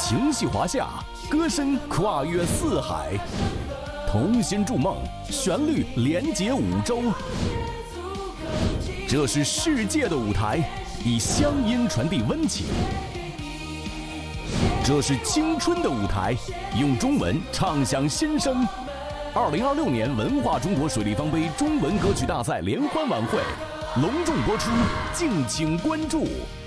情系华夏，歌声跨越四海，同心筑梦，旋律连接五洲。这是世界的舞台，以乡音传递温情。这是青春的舞台，用中文唱响新生。2026年文化中国水立方杯中文歌曲大赛联欢晚会隆重播出，敬请关注。